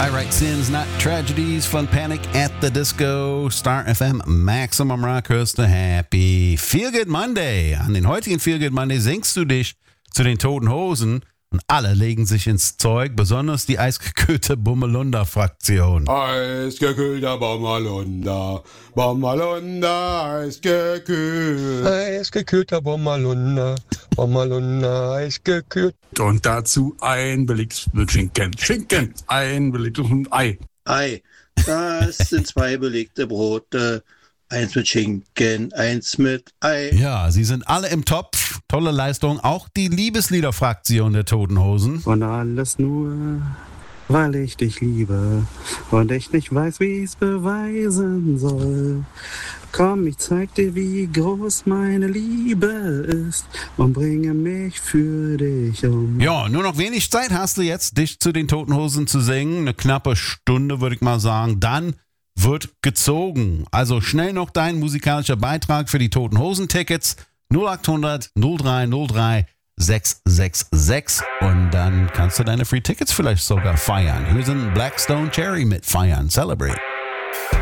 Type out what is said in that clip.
I Write Sins, Not Tragedies von Panic at the Disco. Star FM, Maximum Rock, hörst du Happy Feel Good Monday. An den heutigen Feel Good Monday singst du dich zu den Toten Hosen und alle legen sich ins Zeug, besonders die eisgekühlte Bommelunder-Fraktion. Eisgekühlter Bommelunder, Bommelunder, eisgekühlt. Eisgekühlter Bommelunder, Bommelunder, eisgekühlt. Und dazu ein belegtes mit Schinken. Schinken, ein belegtes Ei. Ei, das sind 2 belegte Brote. 1 mit Schinken, 1 mit Ei. Ja, sie sind alle im Topf. Tolle Leistung. Auch die Liebeslieder-Fraktion der Toten Hosen. Und alles nur, weil ich dich liebe und ich nicht weiß, wie ich's beweisen soll. Komm, ich zeig dir, wie groß meine Liebe ist und bringe mich für dich um. Ja, nur noch wenig Zeit hast du jetzt, dich zu den Toten Hosen zu singen. Eine knappe Stunde, würde ich mal sagen. Dann wird gezogen. Also schnell noch dein musikalischer Beitrag für die Toten Hosen Tickets. 0800 0303 666 und dann kannst du deine Free Tickets vielleicht sogar feiern. Hier sind Blackstone Cherry mit Feiern. Celebrate.